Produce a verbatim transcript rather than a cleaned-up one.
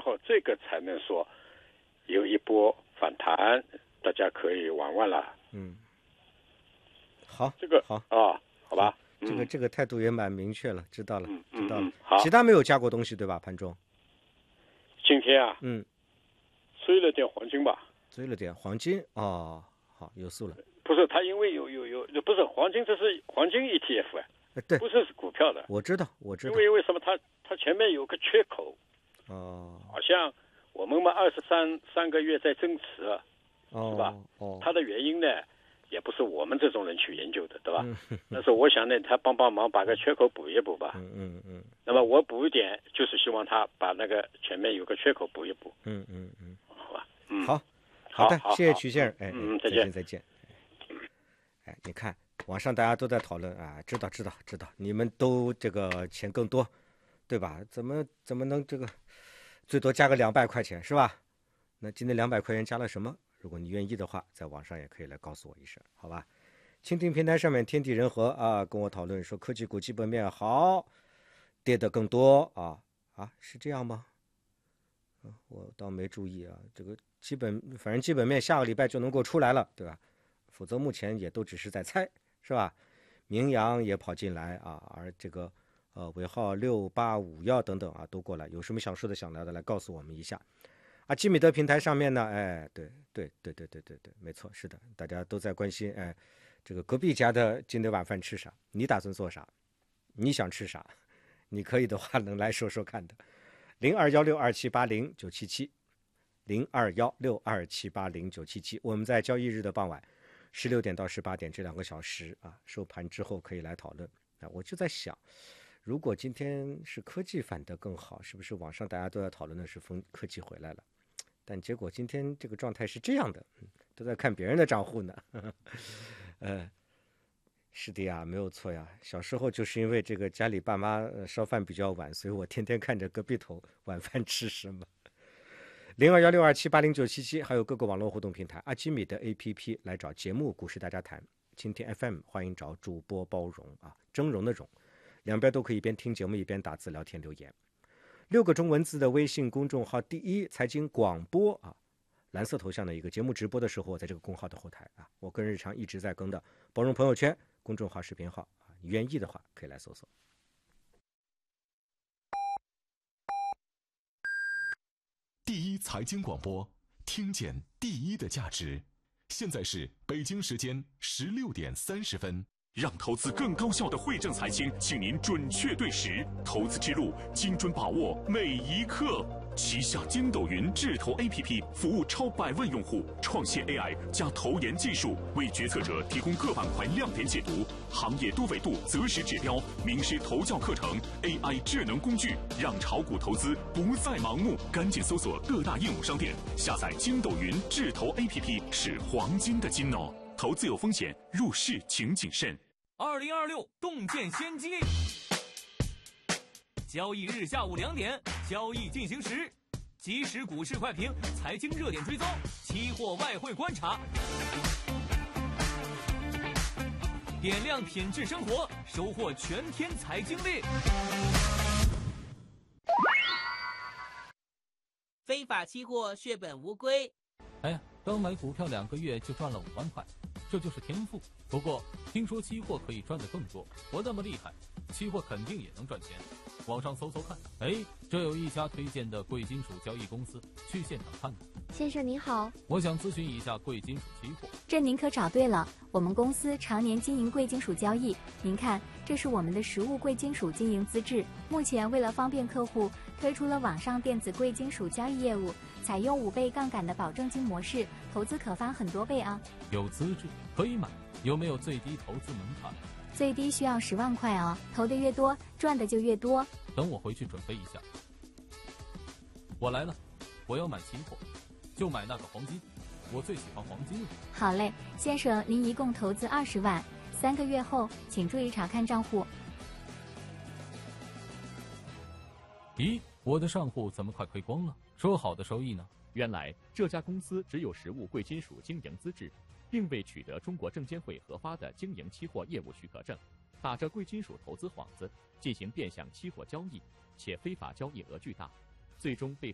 后这个才能说有一波反弹，大家可以玩玩了。 嗯，好， 这个好啊，好吧， 这个、嗯、这个态度也蛮明确了，知道了， 嗯、 知道了、 嗯。好， 其他没有加过东西对吧？盘中今天啊， 嗯， 追了点黄金吧， 追了点黄金哦，好，有数了。 不是，它因为有有有，不是黄金，这是黄金 E T F 啊， 对， 不是股票的。 我知道，我知道。 因为为什么它它前面有个缺口？ 哦， 好像我们嘛二十三三个月在增持， 哦、 是吧？ 哦， 它的原因呢，也不是我们这种人去研究的，对吧？ 嗯、 但是我想呢，他帮帮忙，把个缺口补一补吧。 嗯嗯嗯。 那么我补一点，就是希望他把那个前面有个缺口补一补。 嗯嗯嗯， 好吧。嗯， 好，好的， 好谢谢曲先生。哎， 嗯， 再见再见。哎，你看网上大家都在讨论啊，知道知道知道，你们都这个钱更多，对吧？怎么怎么能这个最多加个两百块钱是吧？那今天两百块钱加了什么？如果你愿意的话，在网上也可以来告诉我一声，好吧？蜻蜓平台上面天地人和啊跟我讨论说科技股基本面好，跌得更多啊啊是这样吗？嗯，我倒没注意啊，这个基本反正基本面下个礼拜就能够出来了，对吧？否则目前也都只是在猜，是吧？明阳也跑进来啊，而这个呃尾号六八五幺等等啊都过来，有什么想说的想聊的来告诉我们一下。啊，基米德平台上面呢，哎，对对对对对对对，没错，是的，大家都在关心，哎，这个隔壁家的今天晚饭吃啥？你打算做啥？你想吃啥？你可以的话能来说说看的。零二幺六二七八零九七七，零二幺六二七八零九七七，我们在交易日的傍晚十六点到十八点这两个小时啊，收盘之后可以来讨论。啊，我就在想，如果今天是科技反得更好，是不是网上大家都在讨论的是风科技回来了？但结果今天这个状态是这样的，都在看别人的账户呢。呵呵呃，是的呀，没有错呀。小时候就是因为这个家里爸妈烧饭比较晚，所以我天天看着隔壁头晚饭吃什么。零二幺六二七八零九七七，还有各个网络互动平台，阿基米的 A P P 来找节目股市大家谈，蜻蜓 F M 欢迎找主播包容啊，峥嵘的嵘，两边都可以一边听节目一边打字聊天留言。六个中文字的微信公众号，第一财经广播啊，蓝色头像的一个节目直播的时候，我在这个公号的后台啊，我跟日常一直在更的包容朋友圈公众号视频号啊，你愿意的话可以来搜索。 第一财经广播，听见第一的价值。现在是北京时间十六点三十分。让投资更高效的汇正财经，请您准确对时，投资之路精准把握每一刻。旗下筋斗云智投 A P P 服务超百万用户，创新 A I 加投研技术，为决策者提供各板块亮点解读、行业多维度择时指标、名师投教课程、A I 智能工具，让炒股投资不再盲目。赶紧搜索各大应用商店，下载筋斗云智投 A P P， 是黄金的金哦。投资有风险，入市请谨慎。 二零二六洞见先机，交易日下午两点，交易进行时，即时股市快评，财经热点追踪，期货外汇观察，点亮品质生活，收获全天财经力。 非法期货血本无归。 哎呀，刚买股票两个月就赚了五万块，这就是天赋。不过听说期货可以赚得更多，我那么厉害，期货肯定也能赚钱。网上搜搜看，哎，这有一家推荐的贵金属交易公司，去现场看看。 先生您好， 我想咨询一下贵金属期货。 这您可找对了，我们公司常年经营贵金属交易。您看，这是我们的实物贵金属经营资质。目前为了方便客户，推出了网上电子贵金属交易业务，采用五倍杠杆的保证金模式，投资可翻很多倍啊。 有资质可以买，有没有最低投资门槛？ 最低需要十万块哦，投的越多，赚的就越多。 等我回去准备一下。我来了，我要买期货，就买那个黄金，我最喜欢黄金了。 好嘞，先生，您一共投资二十万，三个月后请注意查看账户。 咦，我的账户怎么快亏光了？说好的收益呢？ 原来这家公司只有实物贵金属经营资质，并未取得中国证监会核发的经营期货业务许可证，打着贵金属投资幌子进行变相期货交易，且非法交易额巨大，最终被